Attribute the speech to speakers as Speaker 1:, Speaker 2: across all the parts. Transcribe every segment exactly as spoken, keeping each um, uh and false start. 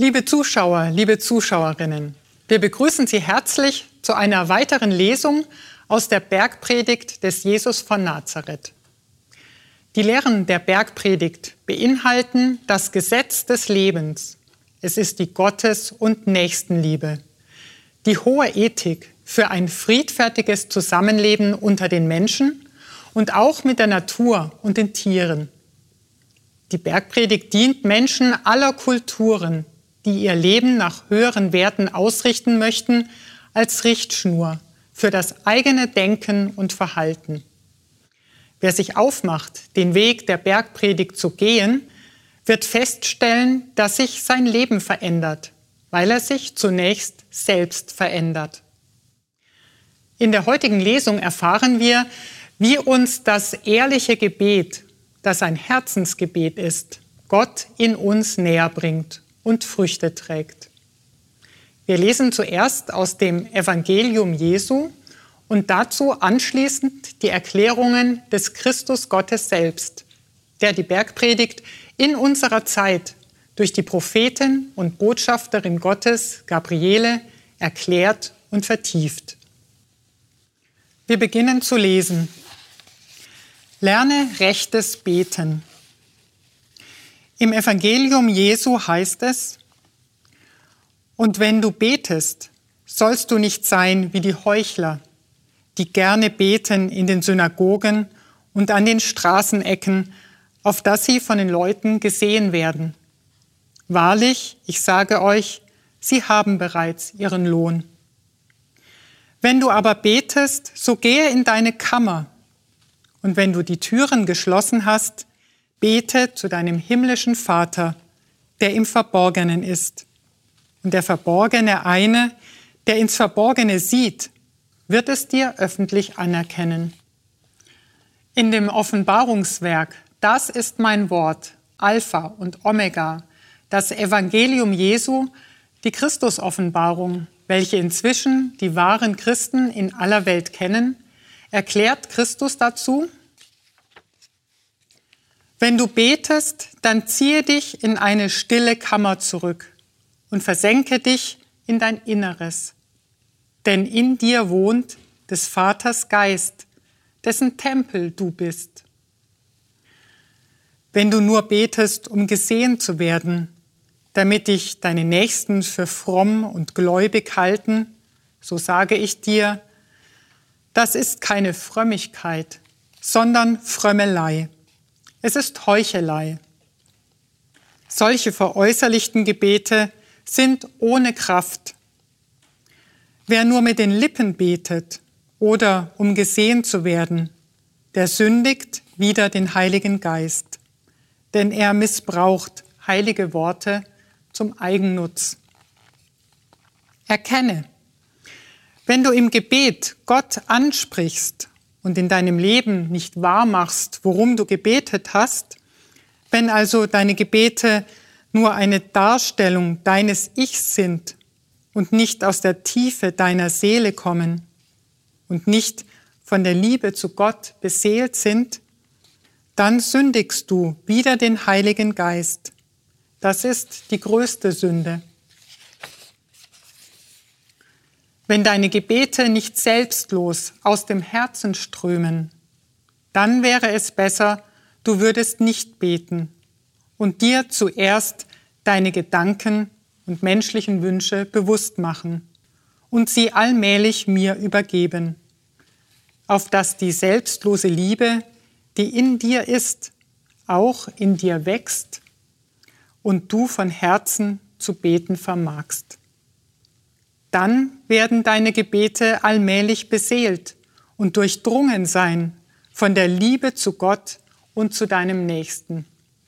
Speaker 1: Liebe Zuschauer, liebe Zuschauerinnen, wir begrüßen Sie herzlich zu einer weiteren Lesung aus der Bergpredigt des Jesus von Nazareth. Die Lehren der Bergpredigt beinhalten das Gesetz des Lebens. Es ist die Gottes- und Nächstenliebe, die hohe Ethik für ein friedfertiges Zusammenleben unter den Menschen und auch mit der Natur und den Tieren. Die Bergpredigt dient Menschen aller Kulturen, die ihr Leben nach höheren Werten ausrichten möchten, als Richtschnur für das eigene Denken und Verhalten. Wer sich aufmacht, den Weg der Bergpredigt zu gehen, wird feststellen, dass sich sein Leben verändert, weil er sich zunächst selbst verändert. In der heutigen Lesung erfahren wir, wie uns das ehrliche Gebet, das ein Herzensgebet ist, Gott in uns näher bringt und Früchte trägt. Wir lesen zuerst aus dem Evangelium Jesu und dazu anschließend die Erklärungen des Christus Gottes selbst, der die Bergpredigt in unserer Zeit durch die Prophetin und Botschafterin Gottes, Gabriele, erklärt und vertieft. Wir beginnen zu lesen. Lerne rechtes Beten. Im Evangelium Jesu heißt es: Und wenn du betest, sollst du nicht sein wie die Heuchler, die gerne beten in den Synagogen und an den Straßenecken, auf dass sie von den Leuten gesehen werden. Wahrlich, ich sage euch, sie haben bereits ihren Lohn. Wenn du aber betest, so gehe in deine Kammer, und wenn du die Türen geschlossen hast, bete zu deinem himmlischen Vater, der im Verborgenen ist. Und der Verborgene eine, der ins Verborgene sieht, wird es dir öffentlich anerkennen. In dem Offenbarungswerk, das ist mein Wort, Alpha und Omega, das Evangelium Jesu, die Christusoffenbarung, welche inzwischen die wahren Christen in aller Welt kennen, erklärt Christus dazu: Wenn du betest, dann ziehe dich in eine stille Kammer zurück und versenke dich in dein Inneres. Denn in dir wohnt des Vaters Geist, dessen Tempel du bist. Wenn du nur betest, um gesehen zu werden, damit dich deine Nächsten für fromm und gläubig halten, so sage ich dir, das ist keine Frömmigkeit, sondern Frömmelei. Es ist Heuchelei. Solche veräußerlichten Gebete sind ohne Kraft. Wer nur mit den Lippen betet oder um gesehen zu werden, der sündigt wider den Heiligen Geist, denn er missbraucht heilige Worte zum Eigennutz. Erkenne, wenn du im Gebet Gott ansprichst und in deinem Leben nicht wahr machst, worum du gebetet hast, wenn also deine Gebete nur eine Darstellung deines Ichs sind und nicht aus der Tiefe deiner Seele kommen und nicht von der Liebe zu Gott beseelt sind, dann sündigst du wider den Heiligen Geist. Das ist die größte Sünde. Wenn deine Gebete nicht selbstlos aus dem Herzen strömen, dann wäre es besser, du würdest nicht beten und dir zuerst deine Gedanken und menschlichen Wünsche bewusst machen und sie allmählich mir übergeben, auf dass die selbstlose Liebe, die in dir ist, auch in dir wächst und du von Herzen zu beten vermagst. Dann werden deine Gebete allmählich beseelt und durchdrungen sein von der Liebe zu Gott und zu deinem Nächsten.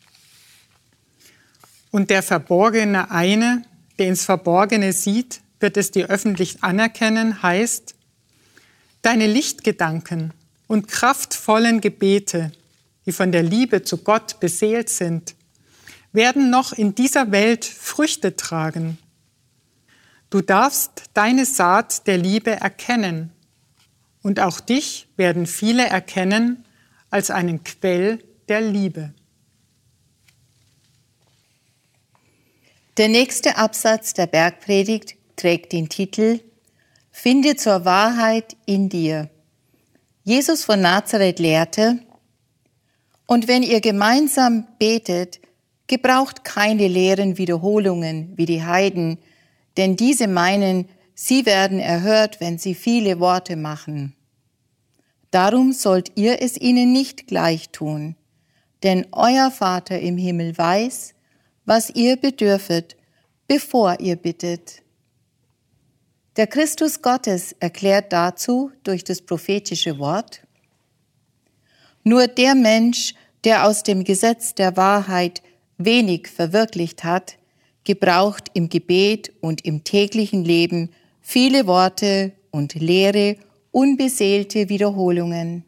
Speaker 1: Und der Verborgene eine, der ins Verborgene sieht, wird es dir öffentlich anerkennen, heißt, deine Lichtgedanken und kraftvollen Gebete, die von der Liebe zu Gott beseelt sind, werden noch in dieser Welt Früchte tragen. Du darfst deine Saat der Liebe erkennen und auch dich werden viele erkennen als einen Quell der Liebe.
Speaker 2: Der nächste Absatz der Bergpredigt trägt den Titel Finde zur Wahrheit in dir. Jesus von Nazareth lehrte: Und wenn ihr gemeinsam betet, gebraucht keine leeren Wiederholungen wie die Heiden, denn diese meinen, sie werden erhört, wenn sie viele Worte machen. Darum sollt ihr es ihnen nicht gleich tun, denn euer Vater im Himmel weiß, was ihr bedürfet, bevor ihr bittet. Der Christus Gottes erklärt dazu durch das prophetische Wort: Nur der Mensch, der aus dem Gesetz der Wahrheit wenig verwirklicht hat, gebraucht im Gebet und im täglichen Leben viele Worte und leere, unbeseelte Wiederholungen.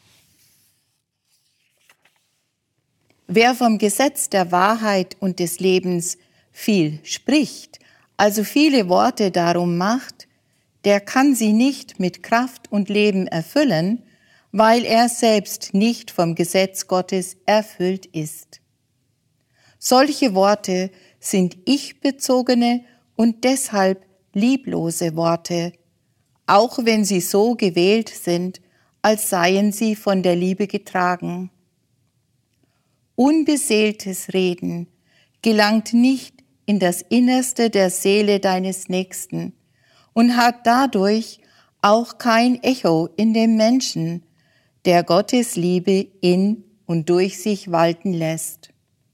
Speaker 2: Wer vom Gesetz der Wahrheit und des Lebens viel spricht, also viele Worte darum macht, der kann sie nicht mit Kraft und Leben erfüllen, weil er selbst nicht vom Gesetz Gottes erfüllt ist. Solche Worte sind ich-bezogene und deshalb lieblose Worte, auch wenn sie so gewählt sind, als seien sie von der Liebe getragen. Unbeseeltes Reden gelangt nicht in das Innerste der Seele deines Nächsten und hat dadurch auch kein Echo in dem Menschen, der Gottes Liebe in und durch sich walten lässt.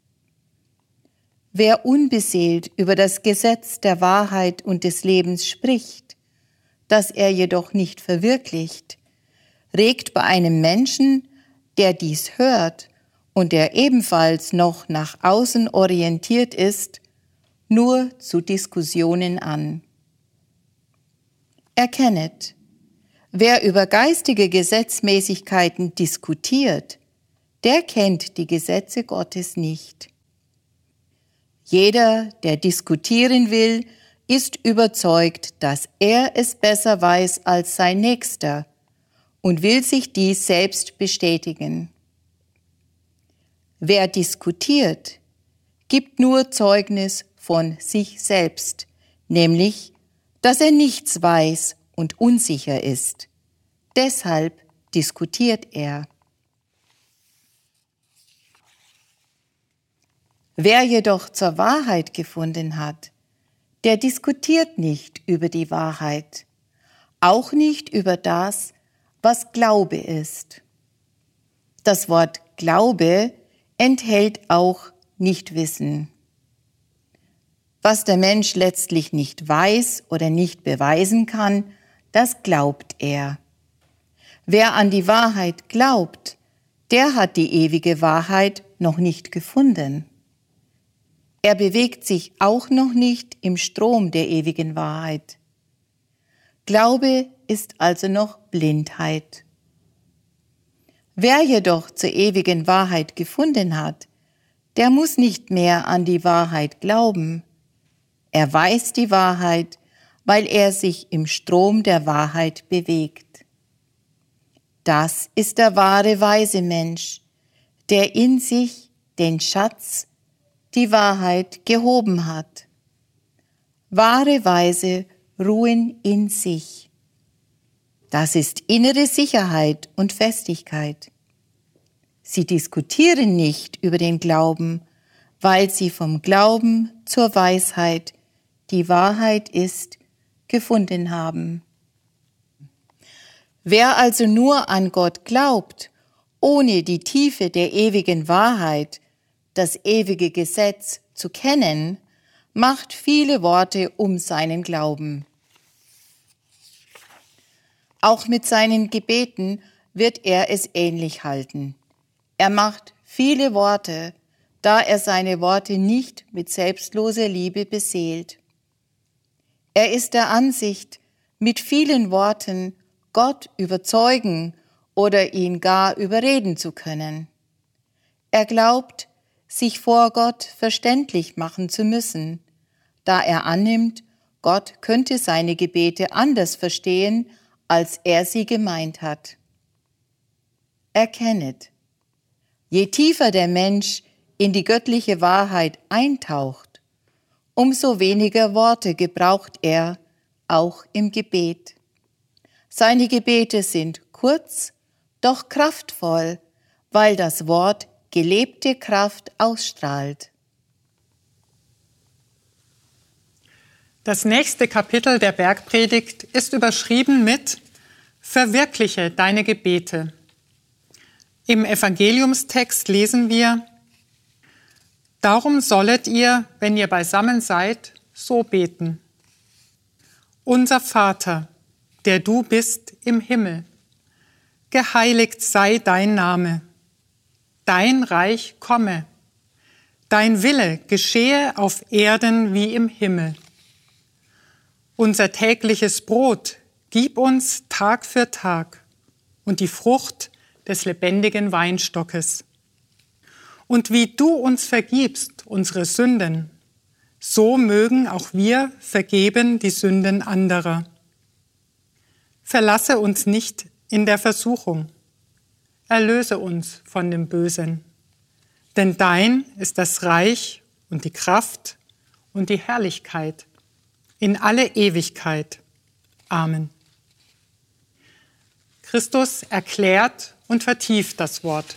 Speaker 2: Wer unbeseelt über das Gesetz der Wahrheit und des Lebens spricht, das er jedoch nicht verwirklicht, regt bei einem Menschen, der dies hört und der ebenfalls noch nach außen orientiert ist, nur zu Diskussionen an. Erkennet, wer über geistige Gesetzmäßigkeiten diskutiert, der kennt die Gesetze Gottes nicht. Jeder, der diskutieren will, ist überzeugt, dass er es besser weiß als sein Nächster und will sich dies selbst bestätigen. Wer diskutiert, gibt nur Zeugnis von sich selbst, nämlich, dass er nichts weiß und unsicher ist. Deshalb diskutiert er. Wer jedoch zur Wahrheit gefunden hat, der diskutiert nicht über die Wahrheit, auch nicht über das, was Glaube ist. Das Wort Glaube enthält auch Nichtwissen. Was der Mensch letztlich nicht weiß oder nicht beweisen kann, das glaubt er. Wer an die Wahrheit glaubt, der hat die ewige Wahrheit noch nicht gefunden. Er bewegt sich auch noch nicht im Strom der ewigen Wahrheit. Glaube ist also noch Blindheit. Wer jedoch zur ewigen Wahrheit gefunden hat, der muss nicht mehr an die Wahrheit glauben. Er weiß die Wahrheit, weil er sich im Strom der Wahrheit bewegt. Das ist der wahre weise Mensch, der in sich den Schatz, die Wahrheit gehoben hat. Wahre Weise ruhen in sich. Das ist innere Sicherheit und Festigkeit. Sie diskutieren nicht über den Glauben, weil sie vom Glauben zur Weisheit, die Wahrheit ist, gefunden haben. Wer also nur an Gott glaubt, ohne die Tiefe der ewigen Wahrheit, das ewige Gesetz zu kennen, macht viele Worte um seinen Glauben. Auch mit seinen Gebeten wird er es ähnlich halten. Er macht viele Worte, da er seine Worte nicht mit selbstloser Liebe beseelt. Er ist der Ansicht, mit vielen Worten Gott überzeugen oder ihn gar überreden zu können. Er glaubt, sich vor Gott verständlich machen zu müssen, da er annimmt, Gott könnte seine Gebete anders verstehen, als er sie gemeint hat. Erkennet, je tiefer der Mensch in die göttliche Wahrheit eintaucht, umso weniger Worte gebraucht er, auch im Gebet. Seine Gebete sind kurz, doch kraftvoll, weil das Wort gelebte Kraft ausstrahlt.
Speaker 1: Das nächste Kapitel der Bergpredigt ist überschrieben mit Verwirkliche deine Gebete. Im Evangeliumstext lesen wir: Darum sollet ihr, wenn ihr beisammen seid, so beten: Unser Vater, der du bist im Himmel, geheiligt sei dein Name. Dein Reich komme. Dein Wille geschehe auf Erden wie im Himmel. Unser tägliches Brot gib uns Tag für Tag und die Frucht des lebendigen Weinstockes. Und wie du uns vergibst unsere Sünden, so mögen auch wir vergeben die Sünden anderer. Verlasse uns nicht in der Versuchung, erlöse uns von dem Bösen. Denn dein ist das Reich und die Kraft und die Herrlichkeit in alle Ewigkeit. Amen. Christus erklärt und vertieft das Wort.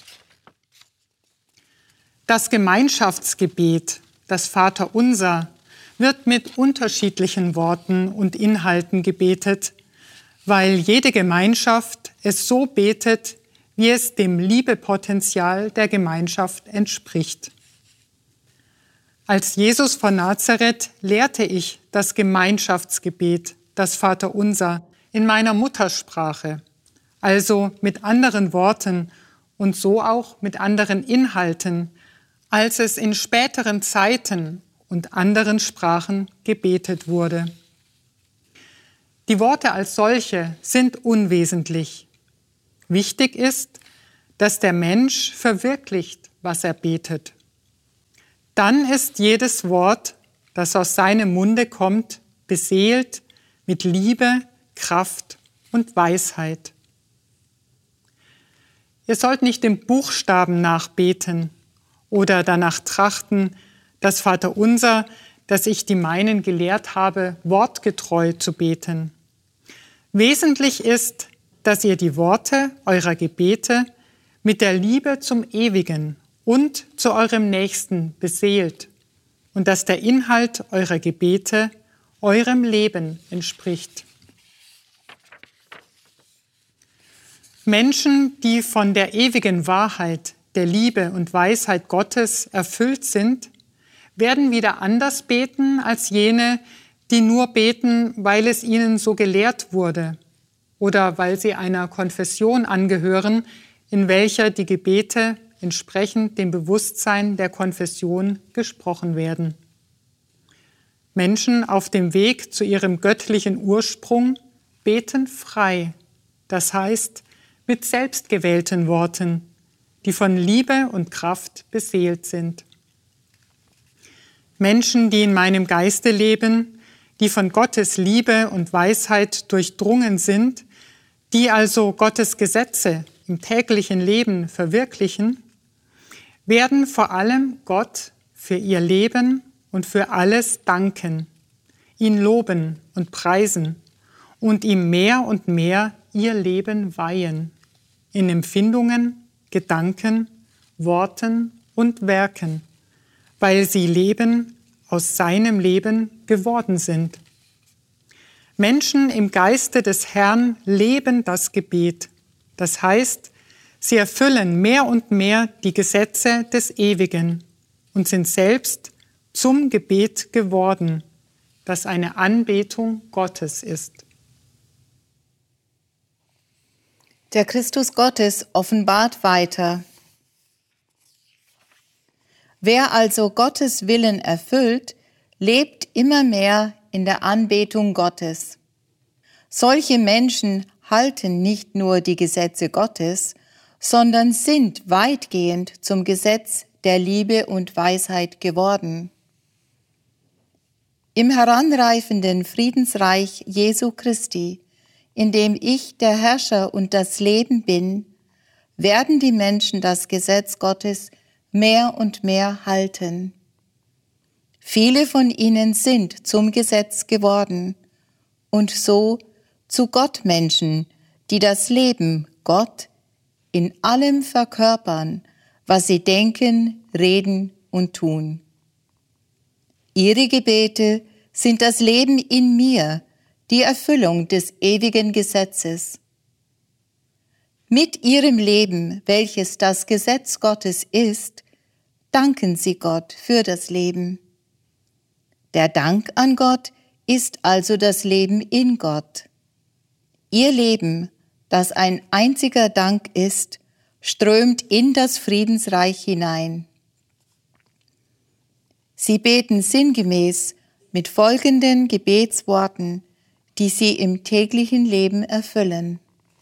Speaker 1: Das Gemeinschaftsgebet, das Vaterunser, wird mit unterschiedlichen Worten und Inhalten gebetet, weil jede Gemeinschaft es so betet, wie es dem Liebepotenzial der Gemeinschaft entspricht. Als Jesus von Nazareth lehrte ich das Gemeinschaftsgebet, das Vaterunser, in meiner Muttersprache, also mit anderen Worten und so auch mit anderen Inhalten, als es in späteren Zeiten und anderen Sprachen gebetet wurde. Die Worte als solche sind unwesentlich. Wichtig ist, dass der Mensch verwirklicht, was er betet. Dann ist jedes Wort, das aus seinem Munde kommt, beseelt mit Liebe, Kraft und Weisheit. Ihr sollt nicht dem Buchstaben nachbeten oder danach trachten, das Vaterunser, das ich die meinen gelehrt habe, wortgetreu zu beten. Wesentlich ist, dass ihr die Worte eurer Gebete mit der Liebe zum Ewigen und zu eurem Nächsten beseelt und dass der Inhalt eurer Gebete eurem Leben entspricht. Menschen, die von der ewigen Wahrheit, der Liebe und Weisheit Gottes erfüllt sind, werden wieder anders beten als jene, die nur beten, weil es ihnen so gelehrt wurde oder weil sie einer Konfession angehören, in welcher die Gebete entsprechend dem Bewusstsein der Konfession gesprochen werden. Menschen auf dem Weg zu ihrem göttlichen Ursprung beten frei, das heißt mit selbstgewählten Worten, die von Liebe und Kraft beseelt sind. Menschen, die in meinem Geiste leben, die von Gottes Liebe und Weisheit durchdrungen sind, die also Gottes Gesetze im täglichen Leben verwirklichen, werden vor allem Gott für ihr Leben und für alles danken, ihn loben und preisen und ihm mehr und mehr ihr Leben weihen, in Empfindungen, Gedanken, Worten und Werken, weil sie Leben aus seinem Leben geworden sind. Menschen im Geiste des Herrn leben das Gebet. Das heißt, sie erfüllen mehr und mehr die Gesetze des Ewigen und sind selbst zum Gebet geworden, das eine Anbetung Gottes ist.
Speaker 2: Der Christus Gottes offenbart weiter: Wer also Gottes Willen erfüllt, lebt immer mehr in der Anbetung Gottes. Solche Menschen halten nicht nur die Gesetze Gottes, sondern sind weitgehend zum Gesetz der Liebe und Weisheit geworden. Im heranreifenden Friedensreich Jesu Christi, in dem ich der Herrscher und das Leben bin, werden die Menschen das Gesetz Gottes mehr und mehr halten. Viele von ihnen sind zum Gesetz geworden und so zu Gottmenschen, die das Leben Gott in allem verkörpern, was sie denken, reden und tun. Ihre Gebete sind das Leben in mir, die Erfüllung des ewigen Gesetzes. Mit ihrem Leben, welches das Gesetz Gottes ist, danken sie Gott für das Leben. Der Dank an Gott ist also das Leben in Gott. Ihr Leben, das ein einziger Dank ist, strömt in das Friedensreich hinein. Sie beten sinngemäß mit folgenden Gebetsworten, die sie im täglichen Leben erfüllen.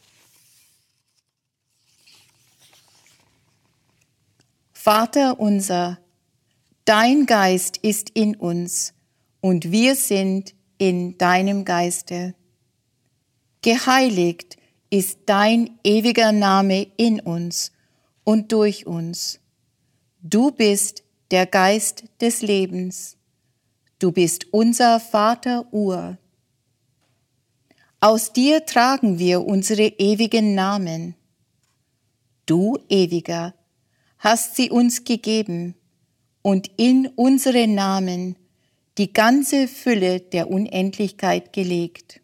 Speaker 2: Vater unser, dein Geist ist in uns und wir sind in deinem Geiste. Geheiligt ist dein ewiger Name in uns und durch uns. Du bist der Geist des Lebens. Du bist unser Vater Ur. Aus dir tragen wir unsere ewigen Namen. Du, Ewiger, hast sie uns gegeben und in unsere Namen die ganze Fülle der Unendlichkeit gelegt.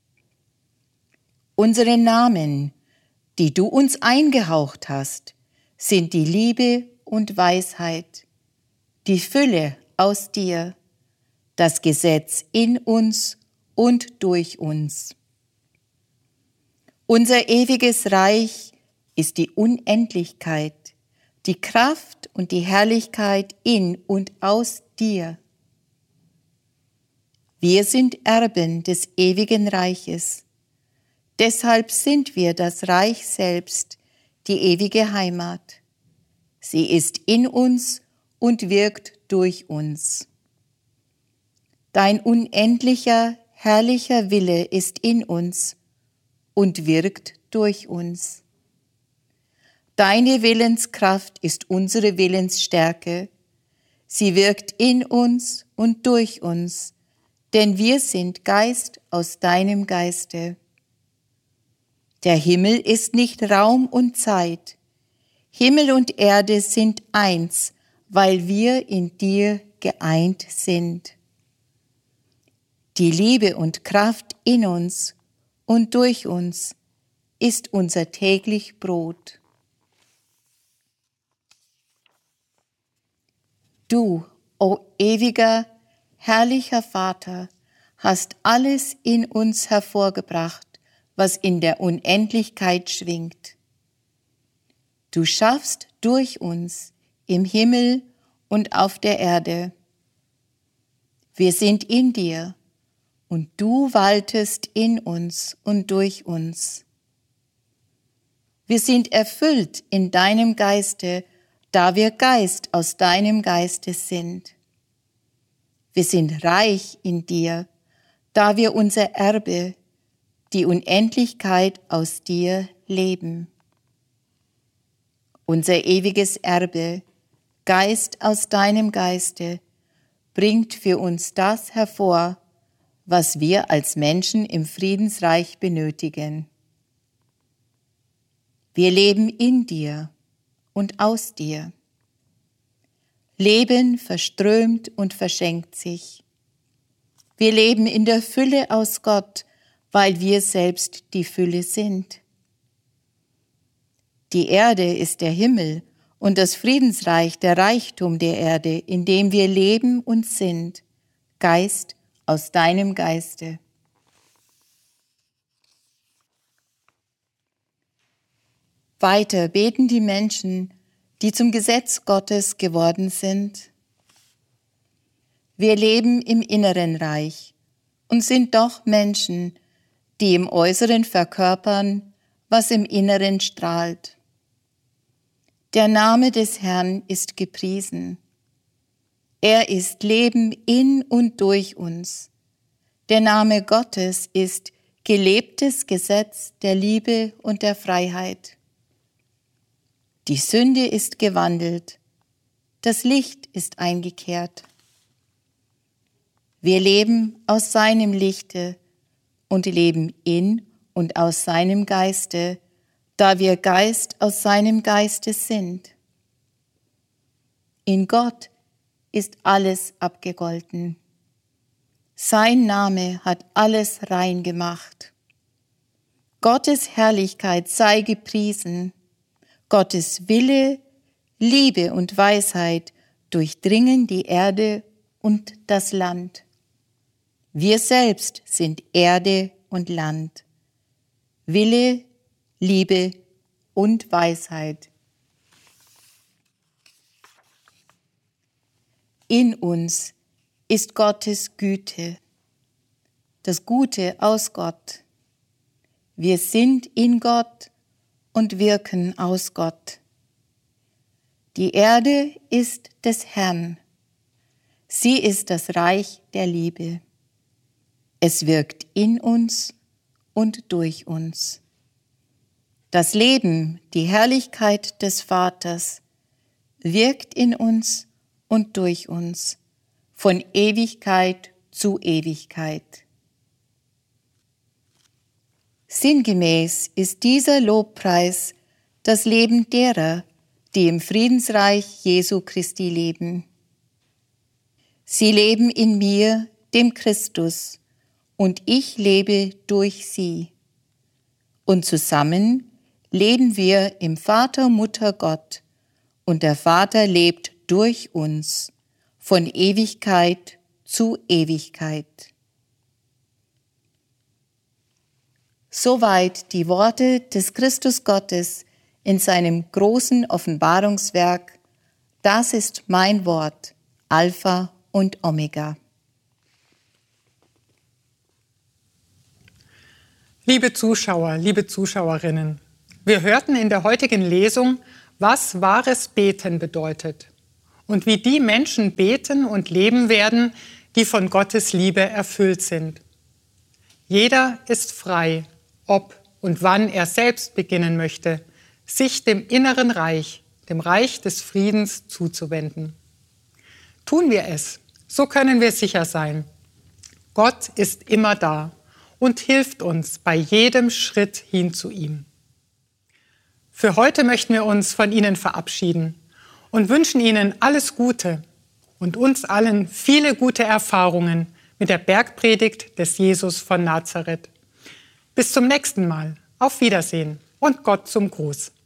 Speaker 2: Unsere Namen, die du uns eingehaucht hast, sind die Liebe und Weisheit, die Fülle aus dir, das Gesetz in uns und durch uns. Unser ewiges Reich ist die Unendlichkeit, die Kraft und die Herrlichkeit in und aus dir. Wir sind Erben des ewigen Reiches. Deshalb sind wir das Reich selbst, die ewige Heimat. Sie ist in uns und wirkt durch uns. Dein unendlicher, herrlicher Wille ist in uns und wirkt durch uns. Deine Willenskraft ist unsere Willensstärke. Sie wirkt in uns und durch uns, denn wir sind Geist aus deinem Geiste. Der Himmel ist nicht Raum und Zeit. Himmel und Erde sind eins, weil wir in dir geeint sind. Die Liebe und Kraft in uns und durch uns ist unser täglich Brot. Du, o ewiger, herrlicher Vater, hast alles in uns hervorgebracht, was in der Unendlichkeit schwingt. Du schaffst durch uns im Himmel und auf der Erde. Wir sind in dir und du waltest in uns und durch uns. Wir sind erfüllt in deinem Geiste, da wir Geist aus deinem Geiste sind. Wir sind reich in dir, da wir unser Erbe, die Unendlichkeit aus dir leben. Unser ewiges Erbe, Geist aus deinem Geiste, bringt für uns das hervor, was wir als Menschen im Friedensreich benötigen. Wir leben in dir und aus dir. Leben verströmt und verschenkt sich. Wir leben in der Fülle aus Gott, weil wir selbst die Fülle sind. Die Erde ist der Himmel und das Friedensreich der Reichtum der Erde, in dem wir leben und sind, Geist aus deinem Geiste. Weiter beten die Menschen, die zum Gesetz Gottes geworden sind. Wir leben im inneren Reich und sind doch Menschen, die im Äußeren verkörpern, was im Inneren strahlt. Der Name des Herrn ist gepriesen. Er ist Leben in und durch uns. Der Name Gottes ist gelebtes Gesetz der Liebe und der Freiheit. Die Sünde ist gewandelt, das Licht ist eingekehrt. Wir leben aus seinem Lichte und leben in und aus seinem Geiste, da wir Geist aus seinem Geiste sind. In Gott ist alles abgegolten. Sein Name hat alles rein gemacht. Gottes Herrlichkeit sei gepriesen. Gottes Wille, Liebe und Weisheit durchdringen die Erde und das Land. Wir selbst sind Erde und Land. Wille, Liebe und Weisheit. In uns ist Gottes Güte, das Gute aus Gott. Wir sind in Gott und wirken aus Gott. Die Erde ist des Herrn. Sie ist das Reich der Liebe. Es wirkt in uns und durch uns. Das Leben, die Herrlichkeit des Vaters, wirkt in uns und durch uns, von Ewigkeit zu Ewigkeit. Sinngemäß ist dieser Lobpreis das Leben derer, die im Friedensreich Jesu Christi leben. Sie leben in mir, dem Christus, und ich lebe durch sie. Und zusammen leben wir im Vater, Mutter, Gott, und der Vater lebt durch uns, von Ewigkeit zu Ewigkeit. Soweit die Worte des Christus Gottes in seinem großen Offenbarungswerk. Das ist mein Wort, Alpha und Omega.
Speaker 1: Liebe Zuschauer, liebe Zuschauerinnen, wir hörten in der heutigen Lesung, was wahres Beten bedeutet und wie die Menschen beten und leben werden, die von Gottes Liebe erfüllt sind. Jeder ist frei, ob und wann er selbst beginnen möchte, sich dem inneren Reich, dem Reich des Friedens zuzuwenden. Tun wir es, so können wir sicher sein. Gott ist immer da und hilft uns bei jedem Schritt hin zu ihm. Für heute möchten wir uns von Ihnen verabschieden und wünschen Ihnen alles Gute und uns allen viele gute Erfahrungen mit der Bergpredigt des Jesus von Nazareth. Bis zum nächsten Mal. Auf Wiedersehen und Gott zum Gruß.